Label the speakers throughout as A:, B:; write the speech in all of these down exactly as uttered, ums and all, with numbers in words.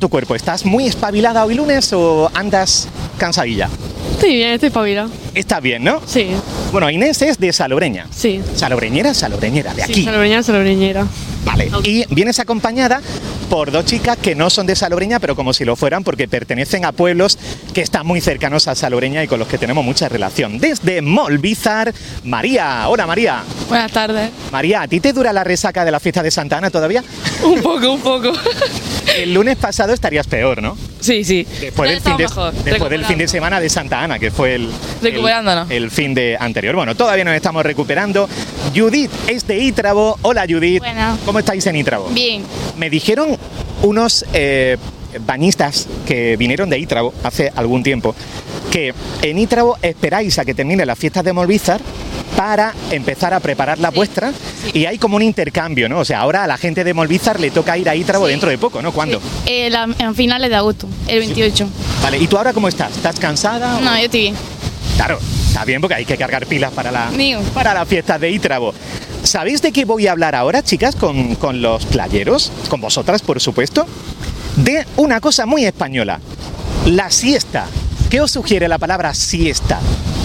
A: tu cuerpo? ¿Estás muy espabilada hoy lunes o andas cansadilla?
B: Estoy bien, estoy espabilada.
A: Está bien, ¿no?
B: Sí.
A: Bueno, Inés es de Salobreña.
B: Sí.
A: Salobreñera, salobreñera, de aquí.
B: Sí, salobreñera, salobreñera.
A: Vale. Y vienes acompañada por dos chicas que no son de Salobreña, pero como si lo fueran, porque pertenecen a pueblos que están muy cercanos a Salobreña y con los que tenemos mucha relación. Desde Molvízar, María. Hola, María.
B: Buenas tardes.
A: María, ¿a ti te dura la resaca de la fiesta de Santa Ana todavía?
B: Un poco, un poco.
A: El lunes pasado estarías peor, ¿no?
B: Sí, sí.
A: Después, del fin, de, después del fin de semana de Santa Ana, que fue el,
B: Recuperándonos.
A: el, el fin de anterior. Bueno, todavía nos estamos recuperando. Judith es de Ítrabo. Hola, Judith.
C: Bueno.
A: ¿Cómo estáis en Ítrabo?
C: Bien.
A: Me dijeron unos eh, bañistas que vinieron de Ítrabo hace algún tiempo que en Ítrabo esperáis a que termine las fiestas de Molvízar para empezar a preparar la
C: sí,
A: vuestra
C: sí.
A: Y hay como un intercambio, ¿no? O sea, ahora a la gente de Molvízar le toca ir a Ítrabo
C: sí.
A: dentro de poco, ¿no? ¿Cuándo?
C: Sí. Eh, la, en finales de agosto, el veintiocho.
A: Sí. Vale, ¿y tú ahora cómo estás? ¿Estás cansada?
C: No,
A: o...
C: yo estoy bien.
A: Claro, está bien porque hay que cargar pilas para la,
C: Mío.
A: para la fiesta de Ítrabo. ¿Sabéis de qué voy a hablar ahora, chicas, con, con los playeros? Con vosotras, por supuesto. De una cosa muy española, la siesta. ¿Qué os sugiere la palabra siesta?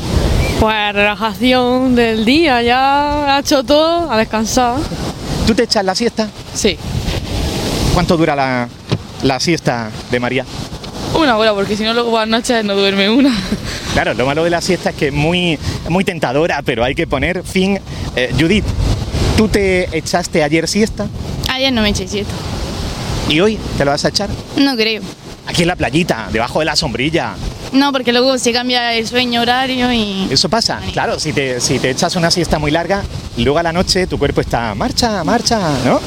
B: Pues relajación del día, ya ha hecho todo, a descansar.
A: ¿Tú te echas la siesta?
B: Sí.
A: ¿Cuánto dura la, la siesta de María?
B: Una hora, porque si no luego por las noches no duerme una.
A: Claro, lo malo de la siesta es que es muy, muy tentadora, pero hay que poner fin. Eh, Judith, ¿tú te echaste ayer siesta?
C: Ayer no me eché siesta.
A: ¿Y hoy te lo vas a echar?
C: No creo.
A: Aquí en la playita, debajo de la sombrilla.
C: No, porque luego se cambia el sueño horario y...
A: Eso pasa, claro, si te, si te echas una siesta muy larga, luego a la noche tu cuerpo está marcha, marcha, ¿no?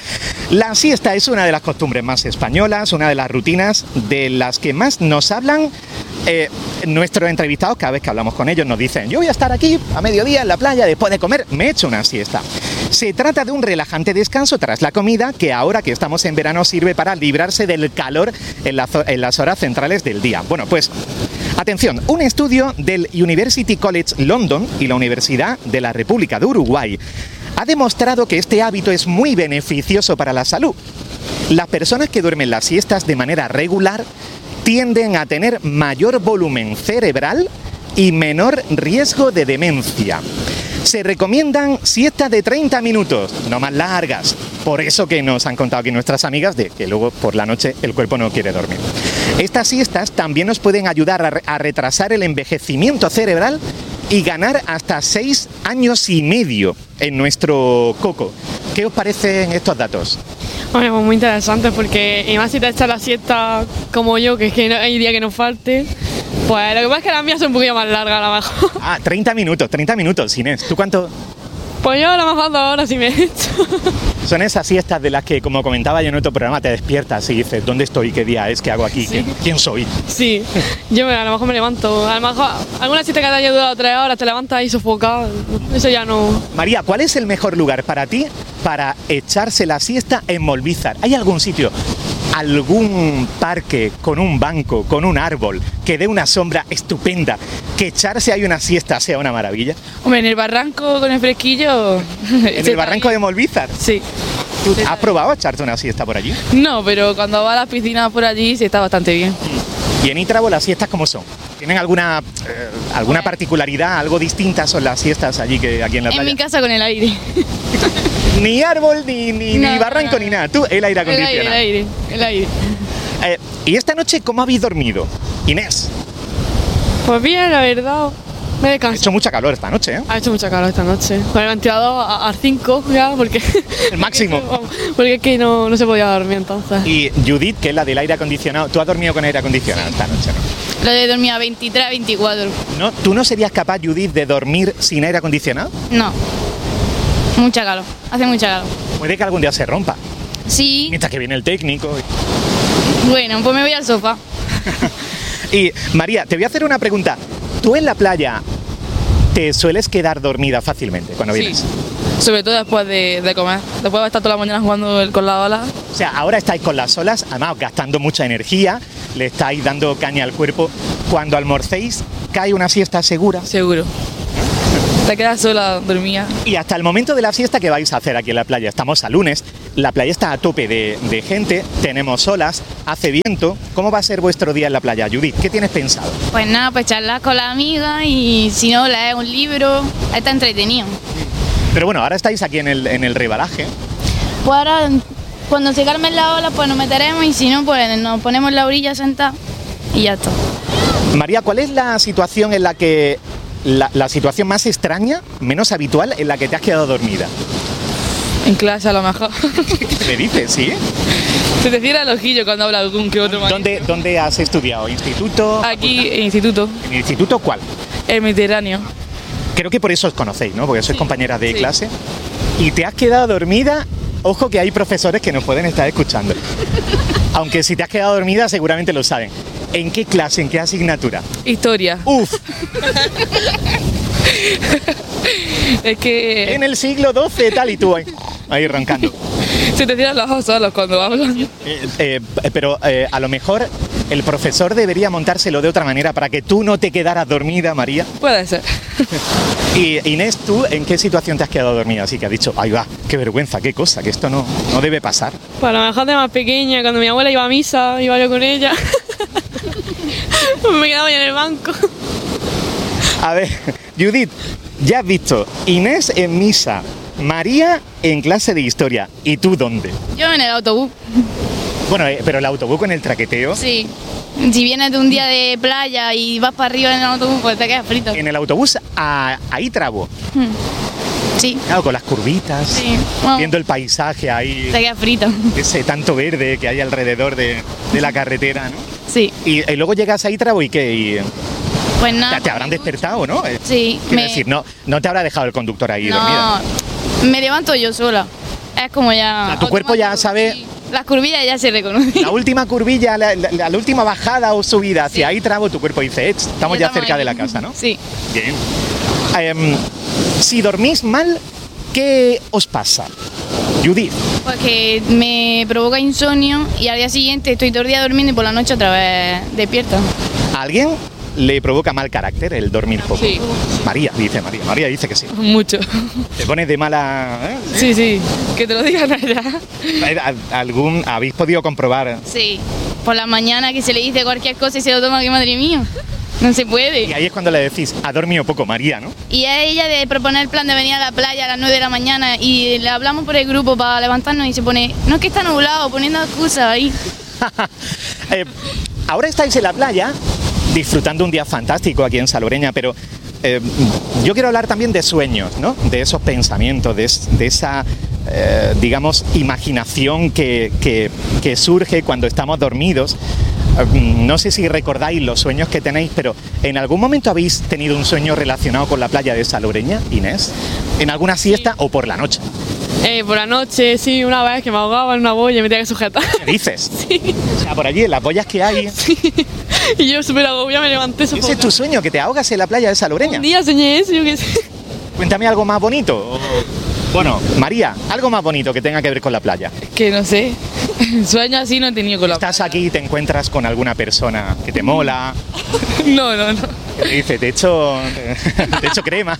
A: La siesta es una de las costumbres más españolas, una de las rutinas de las que más nos hablan eh, nuestros entrevistados. Cada vez que hablamos con ellos nos dicen: yo voy a estar aquí a mediodía en la playa, después de comer me echo una siesta. Se trata de un relajante descanso tras la comida que ahora que estamos en verano sirve para librarse del calor en, la, en las horas centrales del día. Bueno, pues atención, un estudio del University College London y la Universidad de la República de Uruguay ha demostrado que este hábito es muy beneficioso para la salud. Las personas que duermen las siestas de manera regular tienden a tener mayor volumen cerebral y menor riesgo de demencia. Se recomiendan siestas de treinta minutos, no más largas. Por eso que nos han contado aquí nuestras amigas de que luego por la noche el cuerpo no quiere dormir. Estas siestas también nos pueden ayudar a, re- a retrasar el envejecimiento cerebral y ganar hasta seis años y medio en nuestro coco. ¿Qué os parecen estos datos?
B: Bueno, pues muy interesante porque, y más si te echas la siesta como yo, que es que no, hay día que nos falte, pues lo que pasa es que las mías son un poquito más largas a lo mejor.
A: Ah, treinta minutos, treinta minutos, Inés. ¿Tú cuánto?
B: Pues yo a lo mejor dos horas sí me he hecho.
A: Son esas siestas de las que, como comentaba yo en otro programa, te despiertas y dices: ¿dónde estoy? ¿Qué día es? ¿Qué hago aquí?
B: Sí.
A: ¿Quién, quién soy?
B: Sí, yo me, a lo mejor me levanto, a lo mejor alguna siesta que te haya durado tres horas, te levantas ahí sofocado, eso ya no...
A: María, ¿cuál es el mejor lugar para ti para echarse la siesta en Molvízar? ¿Hay algún sitio, algún parque con un banco, con un árbol, que dé una sombra estupenda, que echarse ahí una siesta sea una maravilla?
B: Hombre, en el barranco con el fresquillo...
A: ¿En el barranco de Molvízar?
B: Sí.
A: ¿Tú
B: Sí,
A: has probado echarte una siesta por allí?
B: No, pero cuando va a las piscinas por allí sí está bastante bien.
A: ¿Y en Ítrabo las siestas cómo son? ¿Tienen alguna, eh, alguna particularidad, algo distinta son las siestas allí que aquí en la
C: En
A: playa?
C: mi casa con el aire.
A: Ni árbol, ni, ni,
C: No,
A: ni barranco,
C: no, no.
A: ni nada. Tú, el aire
B: El aire,
A: acondicionado.
B: el aire, el aire.
A: Eh, ¿Y esta noche cómo habéis dormido? Inés,
B: Pues bien, la verdad, me he
A: ha
B: descansado.
A: hecho mucha calor esta noche, ¿eh?
B: Ha hecho mucha calor esta noche. Con el ventilador a cinco ya, porque...
A: El máximo.
B: Porque es que no, no se podía dormir entonces.
A: Y Judith, que es la del aire acondicionado, ¿tú has dormido con aire acondicionado esta noche, no?
C: Lo de dormir a veintitrés, veinticuatro.
A: ¿No? ¿Tú no serías capaz, Judith, de dormir sin aire acondicionado?
C: No. Mucha calor. Hace mucha calor.
A: Puede que algún día se rompa,
C: Sí.
A: mientras que viene el técnico.
C: Bueno, pues me voy al sofá.
A: Y María, te voy a hacer una pregunta. ¿Tú en la playa te sueles quedar dormida fácilmente cuando
B: Sí.
A: vienes?
B: Sobre todo después de, de comer. Después de estar toda la mañana jugando el- con la ola.
A: O sea, ahora estáis con las olas, además gastando mucha energía, le estáis dando caña al cuerpo. Cuando almorcéis, ¿cae una siesta segura?
B: Seguro.
D: Te quedas sola, dormida.
A: Y hasta el momento de la siesta, ¿qué vais a hacer aquí en la playa? Estamos a lunes, la playa está a tope de, de gente, tenemos olas, hace viento. ¿Cómo va a ser vuestro día en la playa, Judith? ¿Qué tienes pensado?
C: Pues nada, pues charlar con la amiga y si no, leer un libro. Está entretenido.
A: Pero bueno, ahora estáis aquí en el, en el rebalaje.
C: Pues ahora, cuando se calmen las olas, pues nos meteremos y si no, pues nos ponemos en la orilla sentados y ya está.
A: María, ¿cuál es la situación en la que... La, la situación más extraña, menos habitual, en la que te has quedado dormida?
D: En clase a lo mejor.
A: ¿Qué me dices? ¿Sí?
D: Se te cierra el ojillo cuando habla algún que otro.
A: ¿Dónde, ¿Dónde has estudiado? ¿Instituto?
D: Aquí, en instituto.
A: ¿En el instituto cuál?
D: El Mediterráneo.
A: Creo que por eso os conocéis, ¿no? Porque sois
D: Sí,
A: compañeras de
D: sí.
A: clase. Y te has quedado dormida. Ojo que hay profesores que nos pueden estar escuchando. Aunque si te has quedado dormida seguramente lo saben. ¿En qué clase, en qué asignatura?
D: Historia.
A: ¡Uf!
D: Es que
A: En el siglo doce tal y tú ahí, ahí roncando.
D: se te cierran los ojos solos cuando hablan.
A: Eh, eh, pero eh, a lo mejor el profesor debería montárselo de otra manera para que tú no te quedaras dormida, María.
D: Puede ser.
A: Y Inés, ¿tú en qué situación te has quedado dormida? Así que has dicho, ay va, qué vergüenza, qué cosa, que esto no, no debe pasar.
B: Pues a lo mejor de más pequeña, cuando mi abuela iba a misa, iba yo con ella. Me quedaba yo en el banco.
A: A ver, Judith, ya has visto Inés en misa, María en clase de historia. ¿Y tú dónde?
C: Yo en el autobús,
A: Bueno, eh, pero el autobús con el traqueteo.
C: sí. Si vienes de un día de playa y vas para arriba en el autobús, pues te quedas frito.
A: En el autobús a, a Ítrabo.
C: Sí,
A: Claro, con las curvitas,
C: sí. Bueno,
A: viendo el paisaje ahí,
C: te quedas frito.
A: ese tanto verde que hay alrededor de, de la carretera, ¿no?
C: Sí,
A: Y, y luego llegas a Ítrabo y ¿qué? Y,
C: pues
A: te,
C: nada.
A: te habrán despertado, ¿no? Eh,
C: Sí,
A: Quiero
C: me,
A: decir, no, no te habrá dejado el conductor ahí dormida.
C: no, me levanto yo sola. Es como ya...
A: O sea, tu cuerpo ya sabe-
C: Sí, las curvillas ya se reconocen.
A: La última curvilla, la, la- la última bajada o subida hacia
C: Sí.
A: Ítrabo, tu cuerpo dice, "Eh, estamos ya
C: estamos
A: cerca
C: ahí.
A: de la casa, ¿no?
C: Sí.
A: Bien. Em, si dormís mal, ¿qué os pasa? Judith,
C: Porque me provoca insomnio y al día siguiente estoy todo el día durmiendo y por la noche otra vez despierta.
A: ¿a alguien le provoca mal carácter el dormir poco?
D: Sí.
A: María, dice María. María dice que sí.
D: Mucho.
A: Te pones de mala... ¿eh?
D: Sí, sí. Que te lo digan allá.
A: ¿A- ¿Algún, ¿Habéis podido comprobar?
C: Sí. Por la mañana que se le dice cualquier cosa y se lo toma, que madre mía. No se
A: Y
C: puede.
A: ahí es cuando le decís, ha dormido poco María, ¿no?
C: Y es ella de proponer el plan de venir a la playa a las nueve de la mañana y le hablamos por el grupo para levantarnos y se pone, no es que está nublado, poniendo excusas ahí.
A: Eh, ahora estáis en la playa disfrutando un día fantástico aquí en Salobreña, pero eh, yo quiero hablar también de sueños, ¿no? De esos pensamientos, de, es- de esa, eh, digamos, imaginación que, que- que surge cuando estamos dormidos. Eh, No sé si recordáis los sueños que tenéis, pero ¿en algún momento habéis tenido un sueño relacionado con la playa de Salobreña, Inés? ¿En alguna siesta o por la noche?
B: Eh, por la noche, sí, una vez que me ahogaba en una boya y me tenía que sujetar.
A: ¿Qué dices? O sea, por allí, en las boyas que hay.
B: Y yo súper agobiada me levanté
A: ¿Ese es
B: sofocada.
A: tu sueño, que te ahogas en la playa de Salobreña?
B: Un día soñé eso, yo qué sé.
A: Cuéntame algo más bonito. o- Bueno, María, algo más bonito que tenga que ver con la playa.
D: Que no sé. Sueño así no he tenido con la...
A: Estás aquí y te encuentras con alguna persona que te mola,
D: No, no, no.
A: que te dice, te echo, te echo crema.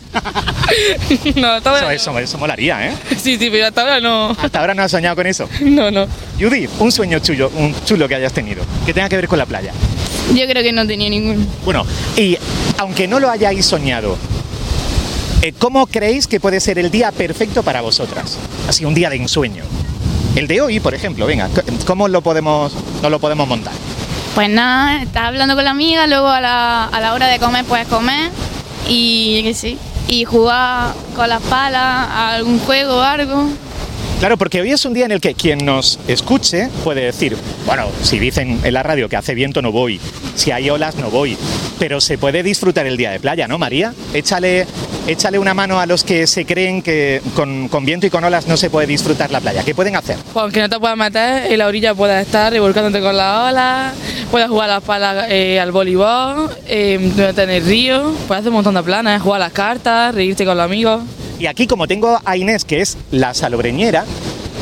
D: No, hasta
A: Eso,
D: ahora
A: eso, eso molaría, ¿eh?
D: no. Sí, sí, pero hasta ahora no.
A: Hasta ahora no has soñado con eso.
D: No, no.
A: Judy, un sueño chulo, un chulo que hayas tenido, que tenga que ver con la playa.
C: Yo creo que no tenía ninguno.
A: Bueno, y aunque no lo hayáis soñado, eh, ¿cómo creéis que puede ser el día perfecto para vosotras? Así, un día de ensueño. El de hoy, por ejemplo, venga, ¿cómo lo podemos, no lo podemos montar?
C: Pues nada, estás hablando con la amiga, luego a la, a la hora de comer puedes comer y qué sé, y jugar con las palas a algún juego o algo.
A: Claro, porque hoy es un día en el que quien nos escuche puede decir, bueno, si dicen en la radio que hace viento no voy, si hay olas no voy, pero se puede disfrutar el día de playa, ¿no, María? Échale, échale una mano a los que se creen que con, con viento y con olas no se puede disfrutar la playa. ¿Qué pueden hacer?
D: Pues aunque no te puedas meter, en la orilla puedes estar revolcándote con las olas, puedes jugar a las palas eh, al voleibol, eh, meterte en el río, puedes hacer un montón de planes, jugar a las cartas, reírte con los amigos.
A: Y aquí, como tengo a Inés, que es la salobreñera,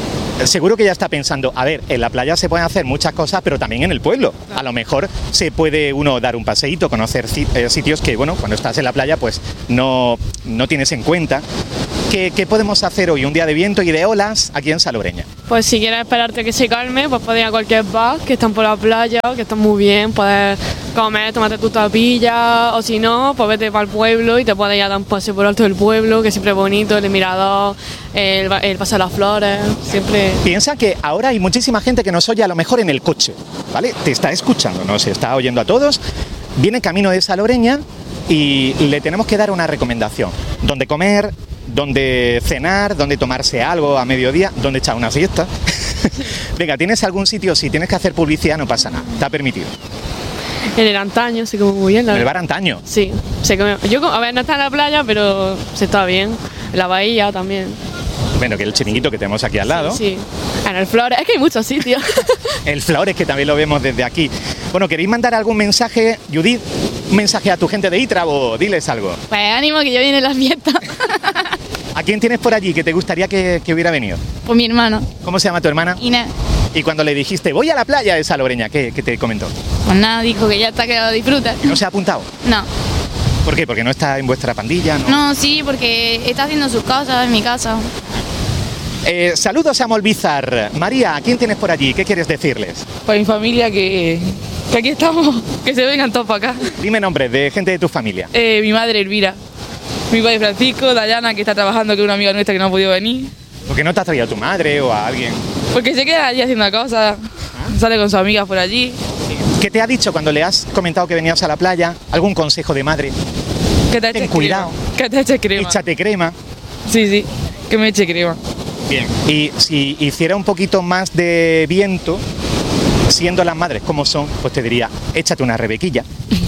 A: seguro que ya está pensando, a ver, en la playa se pueden hacer muchas cosas, pero también en el pueblo. A lo mejor se puede uno dar un paseíto, conocer sitios que, bueno, cuando estás en la playa, pues no, no tienes en cuenta. ¿Qué, ¿Qué podemos hacer hoy, un día de viento y de olas, aquí en Salobreña?
B: Pues si quieres esperarte que se calme, pues puedes ir a cualquier bar que están por la playa, que están muy bien, puedes comer, tomarte tu tapilla, o si no, pues vete para el pueblo y te puedes ir a dar un paseo por alto del pueblo, que siempre es bonito, el mirador, el, el paseo de las flores, siempre...
A: Piensa que ahora hay muchísima gente que nos oye a lo mejor en el coche, ¿vale? Te está escuchando, nos está oyendo a todos, viene camino de Salobreña y le tenemos que dar una recomendación, dónde comer, dónde cenar, dónde tomarse algo a mediodía, dónde echar una siesta. Venga, ¿tienes algún sitio? Si tienes que hacer publicidad no pasa nada, está permitido.
B: En el Antaño se come muy bien.
A: ¿En el bar Antaño?
B: Sí, se come. Yo, a ver, no está en la playa, pero se está bien. En la bahía también.
A: Bueno, que el chiringuito que tenemos aquí al lado.
B: Sí, sí. En el Flores, es que hay muchos sitios.
A: El Flores, que también lo vemos desde aquí. Bueno, ¿queréis mandar algún mensaje, Judith? Un mensaje a tu gente de Ítrabo, diles algo.
C: Pues ánimo, que ya viene la fiesta.
A: ¿A quién tienes por allí que te gustaría que, que hubiera venido?
C: Pues mi hermana.
A: ¿Cómo se llama tu hermana?
C: Inés.
A: Y cuando le dijiste, voy a la playa de Salobreña, ¿qué, qué te comentó?
C: Pues nada, dijo que ya está, que lo disfruta.
A: ¿Y no se ha apuntado?
C: No.
A: ¿Por qué? ¿Porque no está en vuestra pandilla? No,
C: no sí, porque está haciendo sus cosas en mi casa.
A: Eh, saludos a Molbizar. María, ¿a quién tienes por allí? ¿Qué quieres decirles?
D: Pues mi familia que, que aquí estamos, que se vengan todos para acá.
A: Dime nombres de gente de tu familia.
D: Eh, mi madre Elvira, mi padre Francisco, Dayana, que está trabajando, que es una amiga nuestra que no ha podido venir.
A: ¿Por qué no te has traído a tu madre o a alguien?
D: Porque se queda allí haciendo cosas, sale con sus amigas por allí.
A: ¿Qué te ha dicho cuando le has comentado que venías a la playa? ¿Algún consejo de madre?
D: Que te
A: Ten
D: eches
A: cuidado.
D: crema. Que te eches crema.
A: Échate crema.
D: Sí, sí, que me eche crema.
A: Bien. Y si hiciera un poquito más de viento, siendo las madres como son, pues te diría, échate una rebequilla.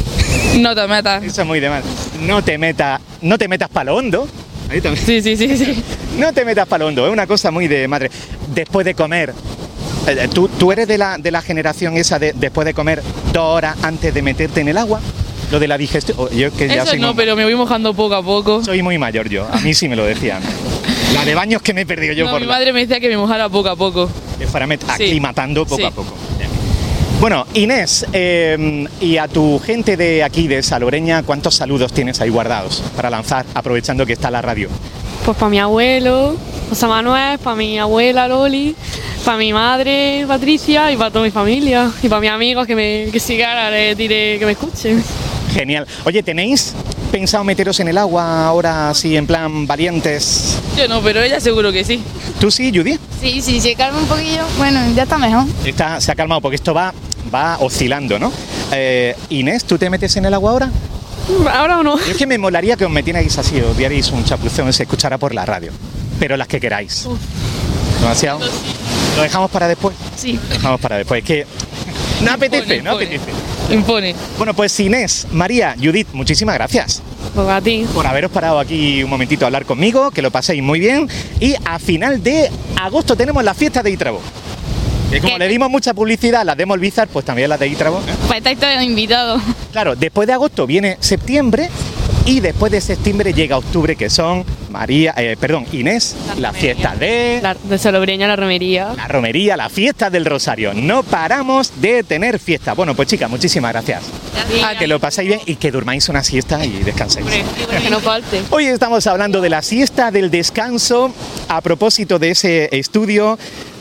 D: No te metas.
A: Eso es muy de madre. No te metas, no te metas para lo hondo. Ahí también.
D: Sí, sí, sí, sí.
A: No te metas para lo hondo, es una cosa muy de madre. Después de comer, eh, ¿tú, tú eres de la, de la generación esa de después de comer dos horas antes de meterte en el agua? Lo de la digestión. Oh, yo que ya
D: Eso
A: soy
D: no,
A: muy,
D: pero me voy mojando poco a poco.
A: soy muy mayor yo, a mí sí me lo decían. La de baños que me he perdido yo
D: No,
A: por
D: mi
A: la...
D: madre me decía que me mojara poco a poco.
A: para met-
D: Sí.
A: aclimatando poco
D: Sí.
A: a poco. Bien. Bueno, Inés, eh, y a tu gente de aquí, de Salobreña, ¿cuántos saludos tienes ahí guardados para lanzar, aprovechando que está la radio?
B: Pues para mi abuelo, José Manuel, para mi abuela Loli, para mi madre Patricia y para toda mi familia. Y para mis amigos que me que sigan, les diré que me escuchen.
A: Genial. Oye, ¿tenéis pensado meteros en el agua ahora así en plan valientes?
D: Yo no, pero ella seguro que sí.
A: ¿Tú sí, Judy?
C: Sí, sí, se calma un poquillo. Bueno, ya está mejor.
A: Está, se ha calmado porque esto va, va oscilando, ¿no? Eh, Inés, ¿tú te metes en el agua ahora?
B: Ahora o no.
A: Yo es que me molaría que os metierais así, os dierais un chapucón, se escuchara por la radio. Pero las que queráis. ¿Demasiado? ¿Lo dejamos para después?
C: Sí.
A: Lo dejamos para después. Es que no apetece,
D: Impone,
A: no
D: impone.
A: apetece.
D: Impone.
A: Bueno, pues Inés, María, Judith, muchísimas gracias
B: Pues a ti.
A: por haberos parado aquí un momentito a hablar conmigo, que lo paséis muy bien. Y a final de agosto tenemos la fiesta de Ítrabo. Que como
C: ¿Qué?
A: le dimos mucha publicidad a las de Molbizar, pues también las de Ítrabo.
C: Pues estáis todos invitados.
A: Claro, después de agosto viene septiembre y después de septiembre llega octubre, que son María, eh, perdón, Inés, la, fiesta de
B: La, de Salobreña, la romería.
A: la romería, la fiesta del Rosario. No paramos de tener fiesta. Bueno, pues chicas, muchísimas gracias.
B: Ah,
A: Que lo pasáis bien y que durmáis una siesta y descanséis.
B: Que no falte.
A: Hoy estamos hablando de la siesta del descanso a propósito de ese estudio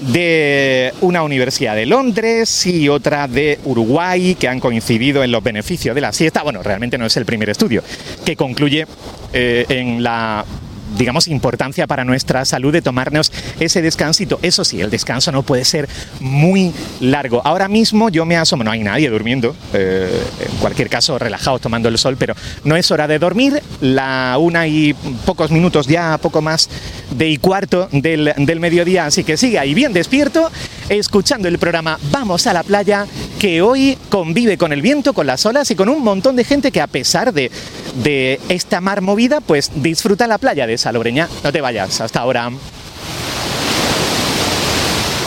A: de una universidad de Londres y otra de Uruguay que han coincidido en los beneficios de la siesta. Bueno, realmente no es el primer estudio que concluye eh, en la, digamos, importancia para nuestra salud de tomarnos ese descansito. Eso sí, el descanso no puede ser muy largo. Ahora mismo yo me asomo, no hay nadie durmiendo, eh, en cualquier caso relajados tomando el sol, pero no es hora de dormir. La una y pocos minutos ya, poco más de y cuarto del, del mediodía, así que sigue ahí bien despierto, escuchando el programa Vamos a la Playa, que hoy convive con el viento, con las olas y con un montón de gente que a pesar de, de esta mar movida, pues disfruta la playa de Salobreña. No te vayas, hasta ahora.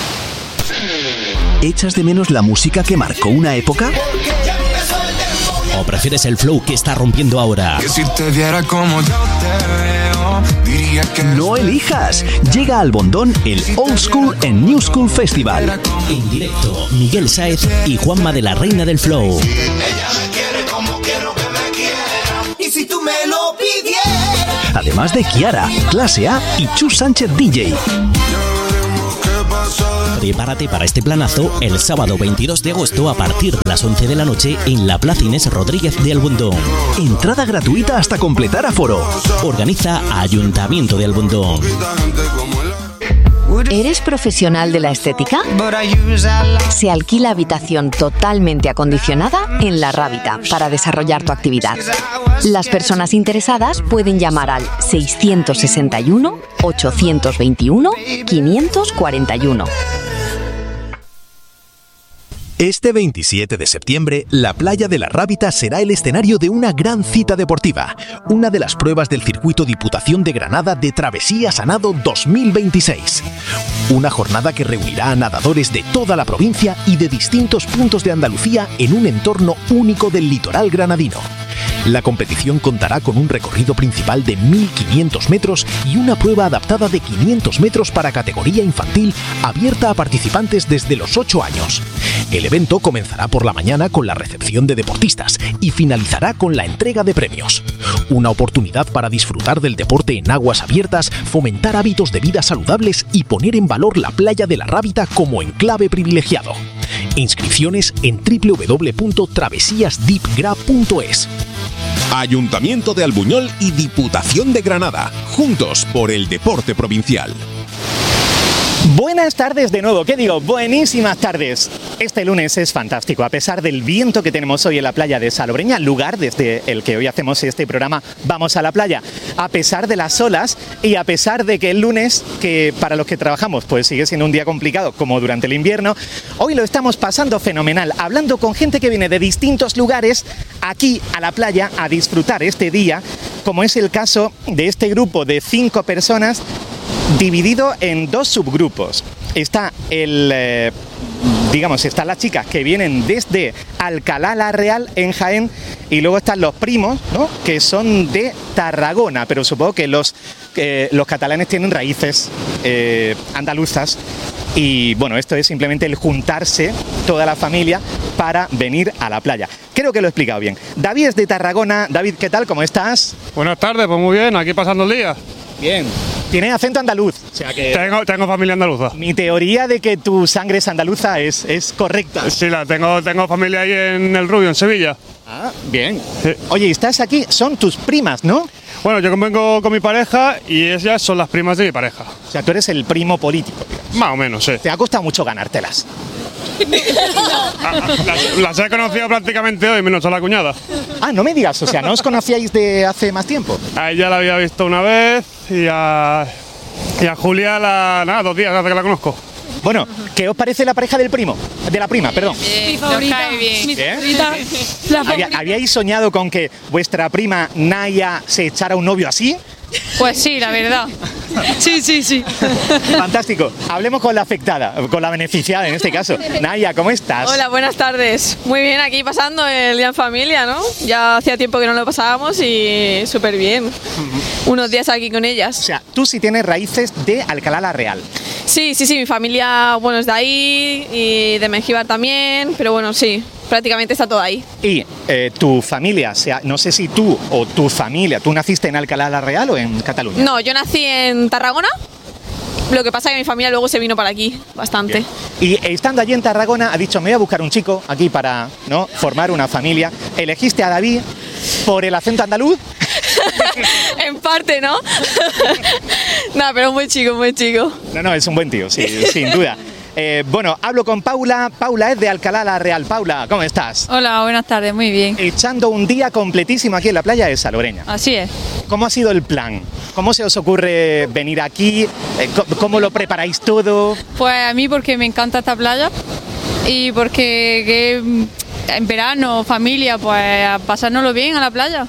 E: ¿Echas de menos la música que marcó una época? ¿O prefieres el flow que está rompiendo ahora?
F: Que si te viera como yo te veo, diría que
G: No elijas. Llega al Bondón el Old School and New School Festival.
E: En directo, Miguel Sáez y Juanma de la Reina del Flow.
F: ella me quiere como quiero que me quiera. Y si tú me lo pidieras.
G: Además de Kiara, Clase A y Chus Sánchez D J.
E: Prepárate para este planazo el sábado veintidós de agosto a partir de las once de la noche en la Plaza Inés Rodríguez de Albondón.
G: Entrada gratuita hasta completar aforo.
E: Organiza Ayuntamiento de Albondón.
H: ¿Eres profesional de la estética? Se alquila habitación totalmente acondicionada en La Rábita para desarrollar tu actividad. Las personas interesadas pueden llamar al seiscientos sesenta y uno, ochocientos veintiuno, quinientos cuarenta y uno.
G: Este veintisiete de septiembre, la playa de La Rábita será el escenario de una gran cita deportiva, una de las pruebas del circuito Diputación de Granada de Travesías a Nado dos mil veintiséis. Una jornada que reunirá a nadadores de toda la provincia y de distintos puntos de Andalucía en un entorno único del litoral granadino. La competición contará con un recorrido principal de mil quinientos metros y una prueba adaptada de quinientos metros para categoría infantil, abierta a participantes desde los ocho años. El evento comenzará por la mañana con la recepción de deportistas y finalizará con la entrega de premios. Una oportunidad para disfrutar del deporte en aguas abiertas, fomentar hábitos de vida saludables y poner en valor la playa de La Rábita como enclave privilegiado. Inscripciones en doble u doble u doble u punto travesías deep gra punto es.
I: Ayuntamiento de Albuñol y Diputación de Granada, juntos por el deporte provincial.
A: Buenas tardes de nuevo, ¿qué digo? Buenísimas tardes. Este lunes es fantástico, a pesar del viento que tenemos hoy en la playa de Salobreña, lugar desde el que hoy hacemos este programa Vamos a la Playa. A pesar de las olas y a pesar de que el lunes, que para los que trabajamos pues sigue siendo un día complicado como durante el invierno, hoy lo estamos pasando fenomenal, hablando con gente que viene de distintos lugares aquí a la playa a disfrutar este día, como es el caso de este grupo de cinco personas dividido en dos subgrupos. Está el, eh, digamos, están las chicas que vienen desde Alcalá la Real en Jaén y luego están los primos, ¿no?, que son de Tarragona, pero supongo que los, eh, los catalanes tienen raíces eh, andaluzas y bueno, esto es simplemente el juntarse toda la familia para venir a la playa. Creo que lo he explicado bien. David es de Tarragona. David, ¿qué tal? ¿Cómo estás?
J: Buenas tardes, pues muy bien, aquí pasando el día.
A: Bien. Tiene acento andaluz, o sea que...
J: Tengo, tengo familia andaluza.
A: Mi teoría de que tu sangre es andaluza es, es correcta.
J: Sí, la tengo, tengo familia ahí en El Rubio, en Sevilla.
A: Ah, bien. Sí. Oye, estás aquí, son tus primas, ¿no?
J: Bueno, yo vengo con mi pareja y ellas son las primas de mi pareja.
A: O sea, tú eres el primo político, digamos.
J: Más o menos, sí.
A: ¿Te ha costado mucho ganártelas?
J: las, las he conocido prácticamente hoy, menos a la cuñada.
A: Ah, no me digas, o sea, ¿no os conocíais de hace más tiempo?
J: A ella la había visto una vez y a, y a Julia, la, nada, dos días hace que la conozco.
A: Bueno, ¿qué os parece la pareja del primo? De la prima, perdón.
B: Eh, mi favorita. Bien. Mi
A: favorita. La favorita. ¿Habíais soñado con que vuestra prima Naya se echara un novio así?
B: Pues sí, la verdad. Sí, sí, sí.
A: Fantástico. Hablemos con la afectada, con la beneficiada en este caso. Naya, ¿cómo estás?
K: Hola, buenas tardes. Muy bien, aquí pasando el día en familia, ¿no? Ya hacía tiempo que no lo pasábamos y súper bien. Uh-huh. Unos días aquí con ellas.
A: O sea, tú sí tienes raíces de Alcalá la Real.
K: Sí, sí, sí, mi familia, bueno, es de ahí y de Mengíbar también, pero bueno, sí, prácticamente está todo ahí.
A: Y eh, tu familia, o sea, no sé si tú o tu familia, ¿tú naciste en Alcalá la Real o en Cataluña?
K: No, yo nací en Tarragona, lo que pasa es que mi familia luego se vino para aquí, bastante.
A: Bien. Y estando allí en Tarragona, ha dicho, me voy a buscar un chico aquí para, ¿no?, formar una familia. ¿Elegiste a David por el acento andaluz?
K: En parte, ¿no? No, pero muy chico, muy chico.
A: No, no, es un buen tío, sí, sin duda. Eh, bueno, hablo con Paula. Paula es de Alcalá la Real. Paula, ¿cómo estás?
L: Hola, buenas tardes, muy bien.
A: Echando un día completísimo aquí en la playa de Salobreña.
L: Así es.
A: ¿Cómo ha sido el plan? ¿Cómo se os ocurre venir aquí? Eh, ¿Cómo lo preparáis todo?
L: Pues a mí porque me encanta esta playa y porque que en verano, familia, pues pasárnoslo bien a la playa.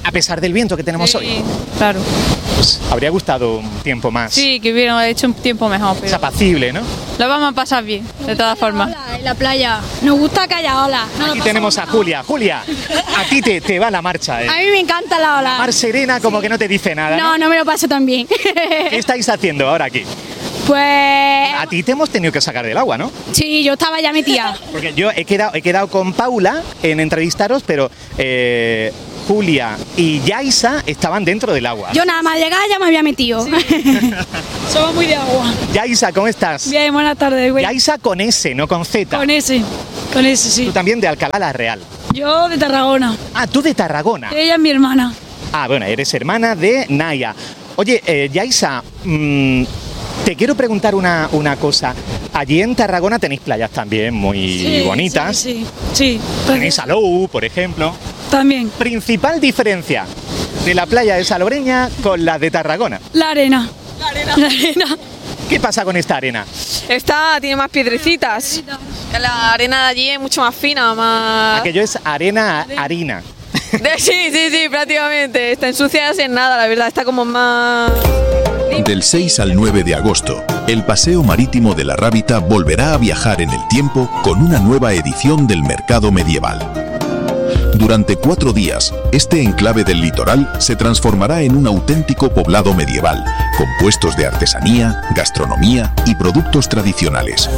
A: A pesar del viento que tenemos
L: Sí,
A: hoy.
L: claro.
A: Pues habría gustado un tiempo más.
L: Sí, que hubiéramos hecho un tiempo mejor, pero
A: Es apacible, ¿no?
L: lo vamos a pasar bien, de todas formas.
C: En la playa. Nos gusta que haya olas.
A: Aquí tenemos a Julia. Julia, a ti te, te va la marcha, ¿eh?
C: A mí me encanta la ola.
A: Mar serena como que no te dice nada, ¿no?
C: No, no me lo paso tan bien.
A: ¿Qué estáis haciendo ahora aquí?
C: Pues
A: A ti te hemos tenido que sacar del agua, ¿no?
C: sí, yo estaba ya metida.
A: Porque yo he quedado, he quedado con Paula en entrevistaros, pero eh, Julia y Yaisa estaban dentro del agua.
C: Yo nada más llegar ya me había metido.
L: Somos muy de agua.
A: Yaisa, ¿cómo estás?
L: Bien, buenas tardes, güey.
A: Yaisa con S, no con Z.
L: Con ese, con ese, sí.
A: Tú también de Alcalá la Real.
L: Yo de Tarragona.
A: Ah, tú de Tarragona.
L: Ella es mi hermana.
A: Ah, bueno, eres hermana de Naya. Oye, eh, Yaisa, mmm, te quiero preguntar una, una cosa. Allí en Tarragona tenéis playas también muy
L: Sí,
A: bonitas.
L: Sí, sí. sí.
A: Tenéis Salou, por ejemplo.
L: También.
A: Principal diferencia de la playa de Salobreña con la de Tarragona.
L: La arena. La arena. La arena.
A: ¿Qué pasa con esta arena?
K: Esta tiene más piedrecitas. La arena de allí es mucho más fina, más...
A: Aquello es arena harina.
K: De- sí, sí, sí, prácticamente. Está ensuciada en nada, la verdad. Está como más...
I: Del seis al nueve de agosto, el Paseo Marítimo de la Rábita volverá a viajar en el tiempo con una nueva edición del Mercado Medieval. Durante cuatro días, este enclave del litoral se transformará en un auténtico poblado medieval, con puestos de artesanía, gastronomía y productos tradicionales.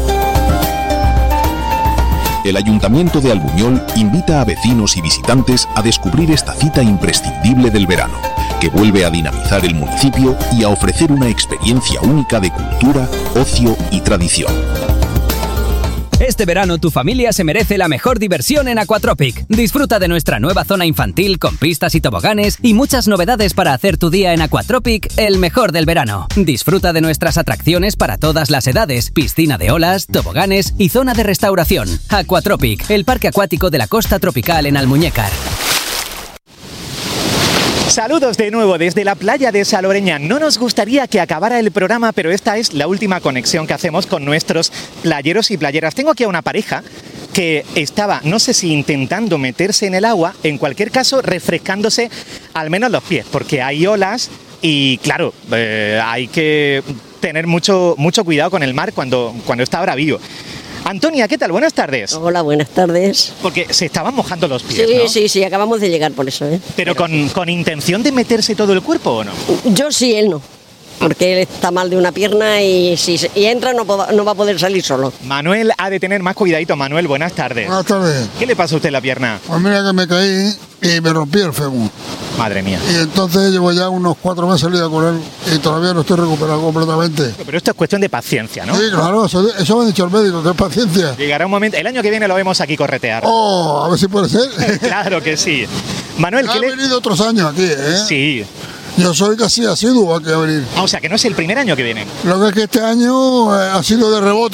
I: El Ayuntamiento de Albuñol invita a vecinos y visitantes a descubrir esta cita imprescindible del verano, que vuelve a dinamizar el municipio y a ofrecer una experiencia única de cultura, ocio y tradición.
M: Este verano tu familia se merece la mejor diversión en Aquatropic. Disfruta de nuestra nueva zona infantil con pistas y toboganes y muchas novedades para hacer tu día en Aquatropic el mejor del verano. Disfruta de nuestras atracciones para todas las edades, piscina de olas, toboganes y zona de restauración. Aquatropic, el parque acuático de la costa tropical en Almuñécar.
A: Saludos de nuevo desde la playa de Salobreña. No nos gustaría que acabara el programa, pero esta es la última conexión que hacemos con nuestros playeros y playeras. Tengo aquí a una pareja que estaba, no sé si intentando meterse en el agua, en cualquier caso refrescándose al menos los pies, porque hay olas y claro, eh, hay que tener mucho, mucho cuidado con el mar cuando, cuando está bravío. Antonia, ¿qué tal? Buenas tardes.
N: Hola, buenas tardes.
A: Porque se estaban mojando los pies,
N: Sí,
A: ¿no?
N: sí, sí, acabamos de llegar por eso, ¿eh?
A: Pero con, con intención de meterse todo el cuerpo, ¿o no?
N: Yo sí, él no. Porque él está mal de una pierna y si se- y entra no, po- no va a poder salir solo.
A: Manuel ha de tener más cuidadito. Manuel, buenas tardes.
O: Buenas tardes.
A: ¿Qué le pasa a usted en la pierna?
O: Pues mira que me caí y me rompí el fémur.
A: Madre mía.
O: Y entonces llevo ya unos cuatro meses lidia con él y todavía no estoy recuperado completamente.
A: Pero esto es cuestión de paciencia, ¿no?
O: Sí, claro, eso, eso me ha dicho el médico, que es paciencia.
A: Llegará un momento, el año que viene lo vemos aquí corretear.
O: Oh, a ver si puede ser.
A: Claro que sí. Manuel,
O: Ya
A: ¿qué
O: he
A: le...?
O: venido otros años aquí, ¿eh?
A: Sí.
O: Yo soy casi asiduo aquí a venir.
A: Ah, o sea, que no es el primer año que viene.
O: Lo que es que este año eh, ha sido de rebote.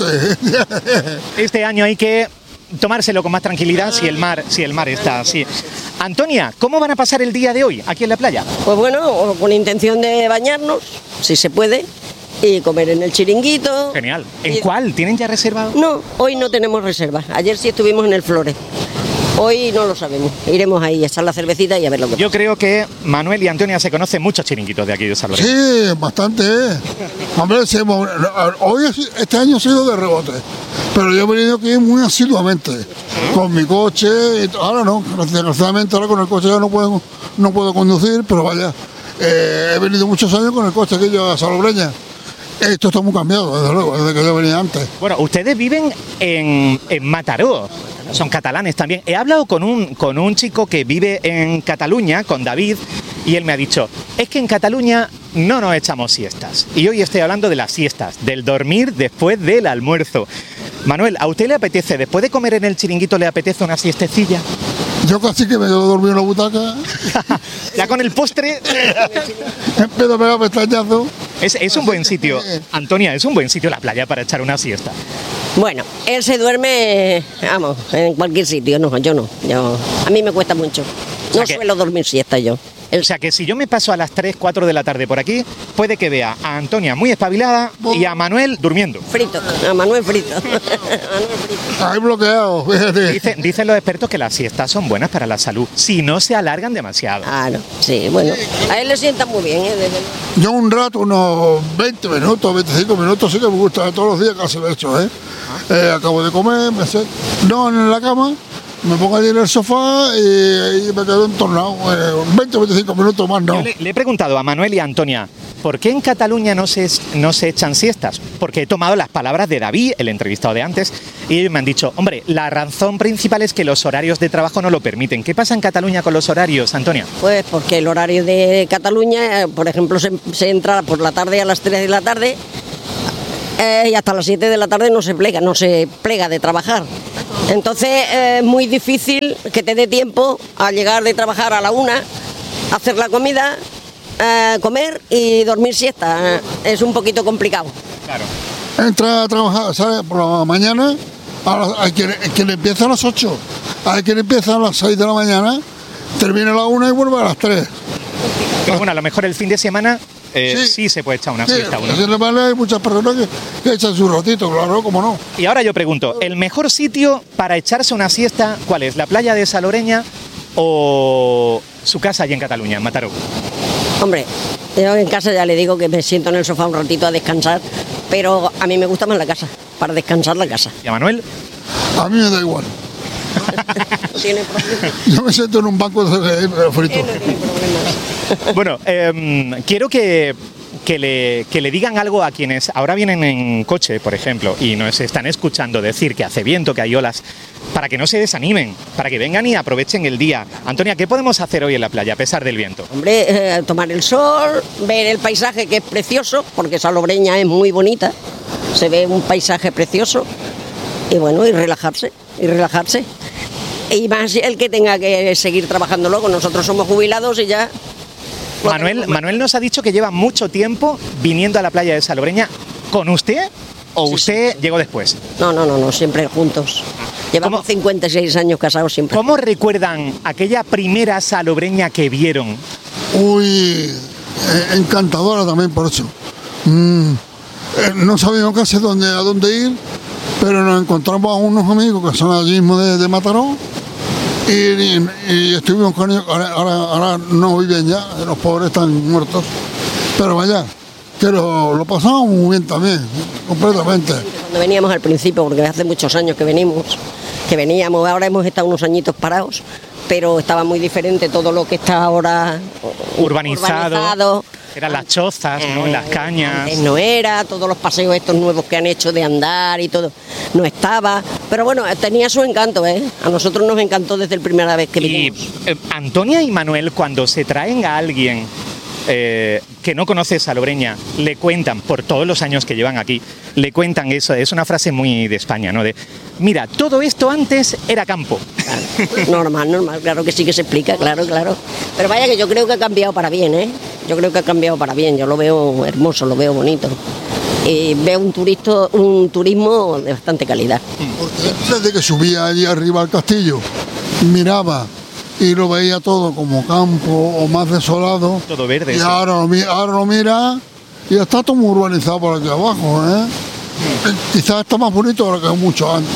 A: Este año hay que tomárselo con más tranquilidad si el mar, si el mar está así. Antonia, ¿cómo van a pasar el día de hoy aquí en la playa?
N: Pues bueno, con intención de bañarnos, si se puede, y comer en el chiringuito.
A: Genial. ¿En
N: Y-
A: cuál? ¿Tienen ya reservado?
N: No, hoy no tenemos reserva. Ayer sí estuvimos en el Flores. Hoy no lo sabemos. Iremos ahí a echar la cervecita y a ver lo que
A: Yo creo que Manuel y Antonia se conocen muchos chiringuitos de aquí de Salobreña.
O: Sí, bastante, ¿eh? Hombre, sí, hemos- hoy, este año ha sido de rebote. Pero yo he venido aquí muy asiduamente. Con mi coche. y t- Ahora no, desgraciadamente ahora con el coche ya no puedo, no puedo conducir, pero vaya. eh, he venido muchos años con el coche aquí yo a Salobreña. Esto está muy cambiado, desde luego, desde que yo venía antes.
A: Bueno, ustedes viven en, en Mataró, son catalanes también. He hablado con un, con un chico que vive en Cataluña, con David, y él me ha dicho, es que en Cataluña no nos echamos siestas. Y hoy estoy hablando de las siestas, del dormir después del almuerzo. Manuel, ¿a usted le apetece, después de comer en el chiringuito, le apetece una siestecilla?
O: Yo casi que me quedo dormido en la butaca.
A: Ya con el postre.
O: Empiezo a pegar pestañazos.
A: Es, es un buen sitio, Antonia, es un buen sitio la playa para echar una siesta.
N: Bueno, él se duerme, vamos, en cualquier sitio, no, yo no. Yo, a mí me cuesta mucho. No
A: que-
N: suelo dormir siesta yo.
A: O sea que si yo me paso a las tres, cuatro de la tarde por aquí, puede que vea a Antonia muy espabilada y a Manuel durmiendo.
N: Frito, a Manuel frito.
O: Hay bloqueado, fíjate.
A: Dicen, dicen los expertos que las siestas son buenas para la salud, si no se alargan demasiado.
N: Ah, no, sí, bueno. A él le sienta muy bien, ¿eh?
O: Yo un rato, unos veinte minutos, veinticinco minutos, sí que me gusta, todos los días casi lo he hecho, ¿eh? eh acabo de comer, me sé, no en la cama, me pongo allí en el sofá y, y me quedo entornado, eh, veinte o veinticinco minutos más, no.
A: Yo le, le he preguntado a Manuel y a Antonia, ¿por qué en Cataluña no se, no se echan siestas? Porque he tomado las palabras de David, el entrevistado de antes, y ellos me han dicho, hombre, la razón principal es que los horarios de trabajo no lo permiten. ¿Qué pasa en Cataluña con los horarios, Antonia?
N: Pues porque el horario de Cataluña, por ejemplo, se, se entra por la tarde a las tres de la tarde eh, y hasta las siete de la tarde no se plega, no se plega de trabajar. Entonces es eh, muy difícil que te dé tiempo a llegar de trabajar a la una, hacer la comida, eh, comer y dormir siesta. Eh, es un poquito complicado.
A: Claro.
O: Entra a trabajar, ¿sabes? Por la mañana, a la, hay, quien, hay quien empieza a las ocho, hay quien empieza a las seis de la mañana, termina a la una y vuelve a las tres.
A: Pero bueno, a lo mejor el fin de semana eh, sí. sí se puede echar una
O: sí,
A: siesta.
O: Sí, hay muchas personas que, que echan su ratito, claro, cómo no.
A: Y ahora yo pregunto, ¿el mejor sitio para echarse una siesta cuál es? ¿La playa de Saloreña o su casa allí en Cataluña, en Mataró?
N: Hombre, yo en casa ya le digo que me siento en el sofá un ratito a descansar, pero a mí me gusta más la casa, para descansar la casa.
A: ¿Y a Manuel?
O: A mí me da igual.
N: ¿Tiene problemas?
O: Yo me siento en un banco de frito.
N: No tiene problemas.
A: Bueno, eh, quiero que, que, le, que le digan algo a quienes ahora vienen en coche, por ejemplo, y nos están escuchando decir que hace viento, que hay olas, para que no se desanimen, para que vengan y aprovechen el día. Antonia, ¿qué podemos hacer hoy en la playa a pesar del viento?
N: Hombre, eh, tomar el sol, ver el paisaje que es precioso, porque Salobreña es muy bonita, se ve un paisaje precioso, y bueno, y relajarse, y relajarse. Y más el que tenga que seguir trabajando luego, nosotros somos jubilados y ya...
A: Manuel, Manuel nos ha dicho que lleva mucho tiempo viniendo a la playa de Salobreña con usted, o sí, usted sí. llegó después.
N: No, no, no, no, siempre juntos. Llevamos ¿Cómo, cincuenta y seis años casados siempre.
A: ¿Cómo recuerdan aquella primera salobreña que vieron?
O: Uy, eh, encantadora también por eso. Mm, eh, no sabíamos casi dónde, a dónde ir, pero nos encontramos a unos amigos que son allí mismo de, de Mataró y, y, y estuvimos con ellos. Ahora, ahora, ahora no viven ya, los pobres están muertos. Pero vaya, que lo, lo pasamos muy bien también, completamente.
N: Cuando veníamos al principio, porque hace muchos años que venimos, que veníamos, ahora hemos estado unos añitos parados, pero estaba muy diferente todo lo que está ahora
A: urbanizado.
N: urbanizado.
A: Eran las chozas, ¿no?
N: Eh,
A: las cañas.
N: Antes no era, todos los paseos estos nuevos que han hecho de andar y todo, no estaba. Pero bueno, tenía su encanto, ¿eh? A nosotros nos encantó desde la primera vez que vinimos.
A: Y eh, Antonia y Manuel, cuando se traen a alguien eh, que no conoce Salobreña, le cuentan, por todos los años que llevan aquí, le cuentan eso, es una frase muy de España, ¿no? De, mira, todo esto antes era campo.
N: Claro, normal, normal, claro que sí que se explica, claro, claro. Pero vaya que yo creo que ha cambiado para bien, ¿eh? Yo creo que ha cambiado para bien, yo lo veo hermoso, lo veo bonito. Y veo un, turisto, un turismo de bastante calidad.
O: Porque desde que subía allí arriba al castillo, miraba y lo veía todo como campo o más desolado.
A: Todo verde.
O: Y
A: sí.
O: ahora, lo, ahora lo mira y está todo muy urbanizado por aquí abajo, ¿eh? Quizás está más bonito ahora que mucho antes,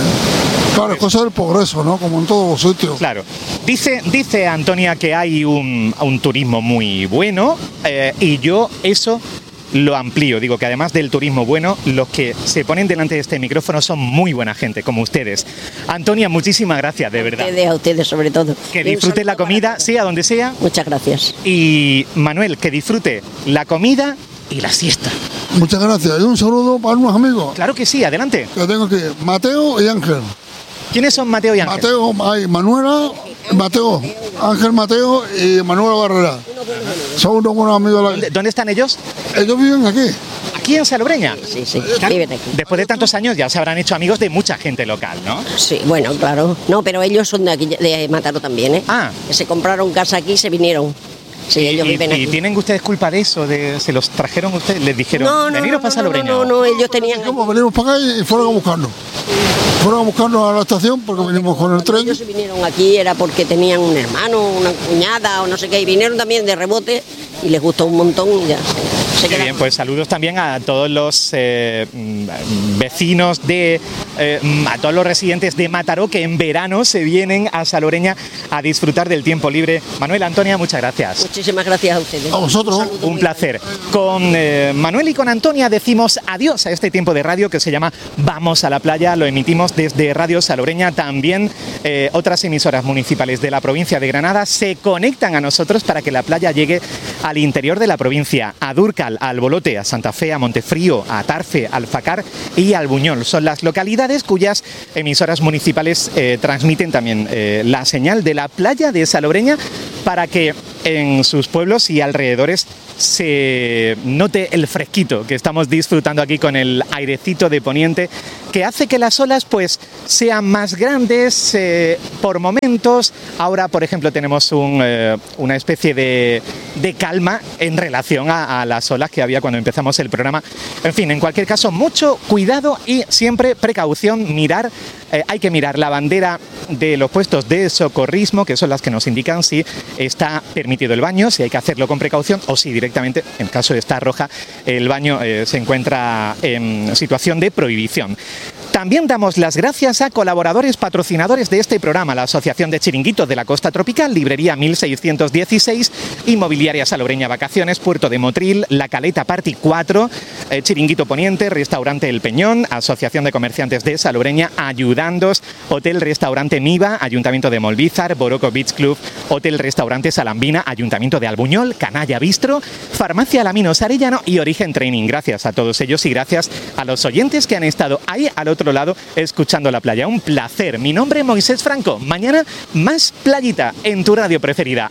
O: ¿eh? Claro, es cosa del progreso, ¿no? Como en todos los sitios.
A: Claro. Dice, dice Antonia que hay un, un turismo muy bueno eh, y yo eso lo amplío. Digo que además del turismo bueno, los que se ponen delante de este micrófono son muy buena gente, como ustedes. Antonia, muchísimas gracias, de verdad.
N: A ustedes, a ustedes sobre todo.
A: Que disfrutes la comida, sea donde sea.
N: Muchas gracias.
A: Y Manuel, que disfrute la comida y la siesta.
O: Muchas gracias. Y un saludo para unos amigos.
A: Claro que sí, adelante.
O: Que tengo aquí, Mateo y Ángel.
A: ¿Quiénes son Mateo y Ángel?
O: Mateo, hay Manuela, Mateo, Ángel Mateo y Manuela Barrera. Son unos buenos amigos.
A: ¿Dónde, ¿Dónde están ellos?
O: Ellos viven aquí.
A: ¿Aquí en Salobreña?
N: Sí, sí,
A: claro,
N: viven aquí.
A: Después de tantos años ya se habrán hecho amigos de mucha gente local, ¿no?
N: Sí, bueno, claro. No, pero ellos son de aquí, de Mataró también, ¿eh?
A: Ah.
N: Que se compraron casa aquí y se vinieron. Sí, ellos
A: ¿Y,
N: viven
A: y
N: aquí.
A: tienen ustedes culpa de eso? De, ¿Se los trajeron ustedes? ¿Les dijeron,
N: No, no,
A: veniros
N: no,
A: para
N: no,
A: Salobreña?
N: no, no, no, ellos tenían...
O: Como venimos para acá y fueron a buscarnos. Fueron a buscarnos a la estación porque venimos con el tren.
N: Ellos se vinieron aquí era porque tenían un hermano, una cuñada o no sé qué, y vinieron también de rebote y les gustó un montón y ya se, se
A: Qué bien, pues saludos también a todos los eh, vecinos de, eh, a todos los residentes de Mataró que en verano se vienen a Salobreña a disfrutar del tiempo libre. Manuel, Antonia, muchas gracias.
N: Muchísimas gracias a ustedes.
O: A vosotros.
N: Un,
A: Un placer. Con eh, Manuel y con Antonia decimos adiós a este tiempo de radio que se llama Vamos a la Playa. Lo emitimos desde Radio Salobreña. También eh, otras emisoras municipales de la provincia de Granada se conectan a nosotros para que la playa llegue al interior de la provincia, a Dúrcal, a Albolote, a Santa Fe, a Montefrío, a Tarfe, a Alfacar y al Buñol. Son las localidades cuyas emisoras municipales eh, transmiten también eh, la señal de la playa de Salobreña para que en sus pueblos y alrededores se note el fresquito que estamos disfrutando aquí con el airecito de poniente que hace que las olas pues sean más grandes eh, por momentos. Ahora, por ejemplo, tenemos un, eh, una especie de, de calma en relación a, a las olas que había cuando empezamos el programa. En fin, en cualquier caso, mucho cuidado y siempre precaución, mirar, eh, hay que mirar la bandera de los puestos de socorrismo, que son las que nos indican si está permitido el baño, si hay que hacerlo con precaución o si directamente, en caso de estar roja, el baño eh, se encuentra en situación de prohibición. También damos las gracias a colaboradores patrocinadores de este programa, la Asociación de Chiringuitos de la Costa Tropical, Librería mil seiscientos dieciséis, Inmobiliaria Salobreña Vacaciones, Puerto de Motril, La Caleta Party cuatro, eh, Chiringuito Poniente, Restaurante El Peñón, Asociación de Comerciantes de Salobreña, Ayudandos, Hotel Restaurante Miva, Ayuntamiento de Molvízar, Boroco Beach Club, Hotel Restaurante Salambina, Ayuntamiento de Albuñol, Canalla Bistro, Farmacia Alaminos Arellano y Origen Training. Gracias a todos ellos y gracias a los oyentes que han estado ahí al otro lado escuchando la playa. Un placer. Mi nombre es Moisés Franco. Mañana más playita en tu radio preferida.